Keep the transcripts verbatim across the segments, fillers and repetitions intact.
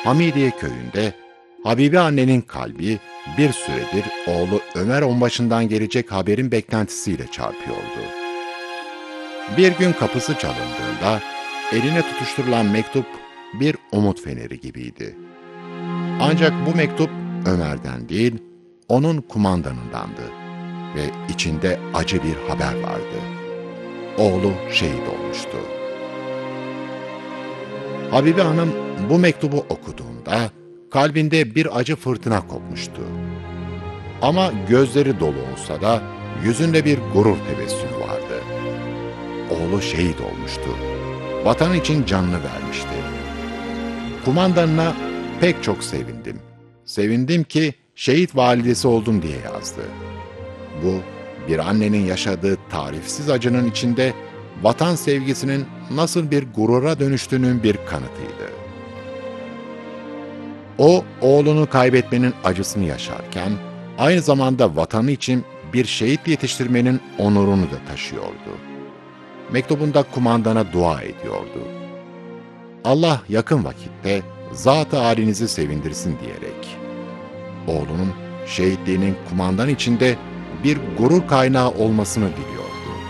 Hamidiye köyünde Habibe annenin kalbi bir süredir oğlu Ömer Onbaşı'ndan gelecek haberin beklentisiyle çarpıyordu. Bir gün kapısı çalındığında eline tutuşturulan mektup bir umut feneri gibiydi. Ancak bu mektup Ömer'den değil, onun kumandanındandı ve içinde acı bir haber vardı. Oğlu şehit olmuştu. Habibe Hanım bu mektubu okuduğunda kalbinde bir acı fırtına kopmuştu. Ama gözleri dolu olsa da yüzünde bir gurur tebessümü vardı. Oğlu şehit olmuştu. Vatan için canını vermişti. Kumandanına pek çok sevindim. Sevindim ki şehit validesi oldum diye yazdı. Bu, bir annenin yaşadığı tarifsiz acının içinde vatan sevgisinin nasıl bir gurura dönüştüğünün bir kanıtıydı. O, oğlunu kaybetmenin acısını yaşarken, aynı zamanda vatanı için bir şehit yetiştirmenin onurunu da taşıyordu. Mektubunda kumandana dua ediyordu. Allah yakın vakitte zat-ı halinizi sevindirsin diyerek. Oğlunun şehitliğinin kumandan içinde bir gurur kaynağı olmasını diliyordu.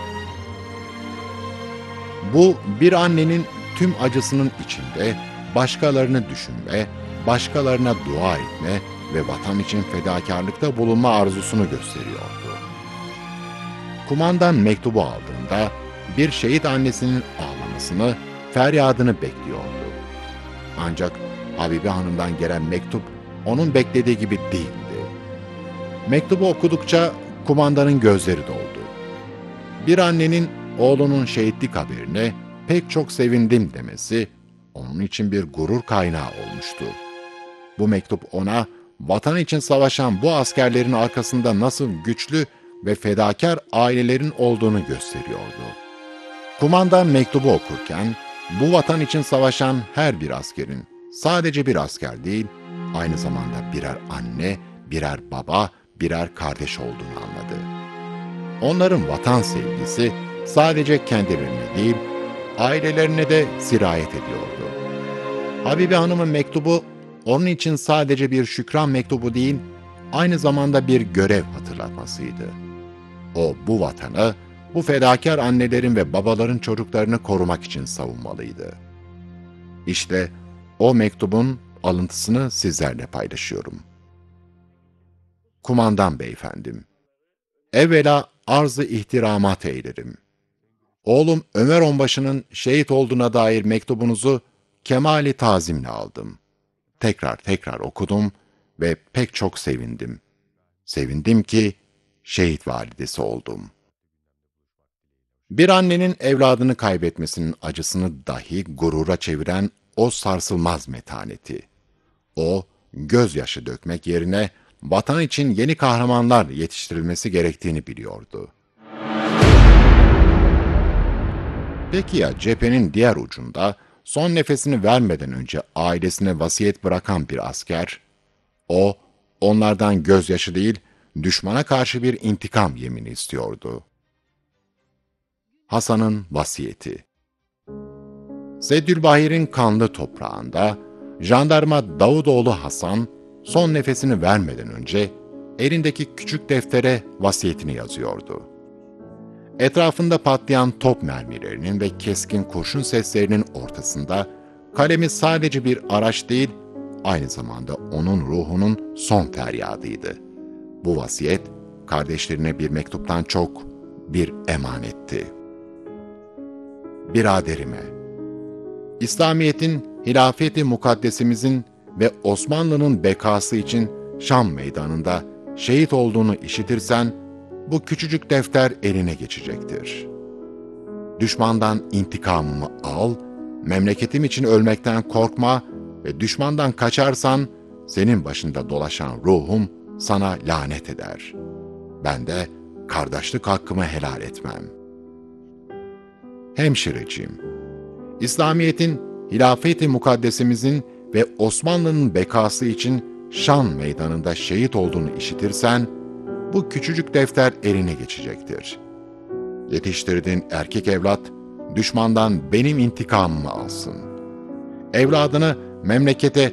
Bu, bir annenin tüm acısının içinde başkalarını düşünme, başkalarına dua etme ve vatan için fedakarlıkta bulunma arzusunu gösteriyordu. Kumandan mektubu aldığında bir şehit annesinin ağlamasını, feryadını bekliyordu. Ancak Habibe Hanım'dan gelen mektup onun beklediği gibi değildi. Mektubu okudukça kumandanın gözleri doldu. Bir annenin oğlunun şehitlik haberine pek çok sevindim demesi onun için bir gurur kaynağı olmuştu. Bu mektup ona vatan için savaşan bu askerlerin arkasında nasıl güçlü ve fedakar ailelerin olduğunu gösteriyordu. Kumandan mektubu okurken bu vatan için savaşan her bir askerin sadece bir asker değil, aynı zamanda birer anne, birer baba, birer kardeş olduğunu anladı. Onların vatan sevgisi sadece kendilerine değil, ailelerine de sirayet ediyordu. Habibe Hanım'ın mektubu onun için sadece bir şükran mektubu değil, aynı zamanda bir görev hatırlatmasıydı. O bu vatanı, bu fedakar annelerin ve babaların çocuklarını korumak için savunmalıydı. İşte o mektubun alıntısını sizlerle paylaşıyorum. Kumandan beyefendim, evvela arz-ı ihtiramat eylerim. Oğlum Ömer Onbaşı'nın şehit olduğuna dair mektubunuzu kemali tazimle aldım. Tekrar tekrar okudum ve pek çok sevindim. Sevindim ki şehit validesi oldum. Bir annenin evladını kaybetmesinin acısını dahi gurura çeviren o sarsılmaz metaneti. O, gözyaşı dökmek yerine vatan için yeni kahramanlar yetiştirilmesi gerektiğini biliyordu. Peki ya cephenin diğer ucunda son nefesini vermeden önce ailesine vasiyet bırakan bir asker? O, onlardan gözyaşı değil, düşmana karşı bir intikam yemini istiyordu. Hasan'ın vasiyeti. Seddülbahir'in kanlı toprağında, jandarma Davudoğlu Hasan, son nefesini vermeden önce elindeki küçük deftere vasiyetini yazıyordu. Etrafında patlayan top mermilerinin ve keskin kurşun seslerinin ortasında, kalemi sadece bir araç değil, aynı zamanda onun ruhunun son feryadıydı. Bu vasiyet, kardeşlerine bir mektuptan çok bir emanetti. Biraderime, İslamiyet'in, hilafeti mukaddesimizin ve Osmanlı'nın bekası için Şam meydanında şehit olduğunu işitirsen, bu küçücük defter eline geçecektir. Düşmandan intikamımı al, memleketim için ölmekten korkma ve düşmandan kaçarsan, senin başında dolaşan ruhum sana lanet eder. Ben de kardeşlik hakkımı helal etmem. Hemşireciğim, İslamiyet'in, hilafeti mukaddesimizin ve Osmanlı'nın bekası için Şam meydanında şehit olduğunu işitirsen, bu küçücük defter eline geçecektir. Yetiştirdiğin erkek evlat, düşmandan benim intikamımı alsın. Evladını memlekete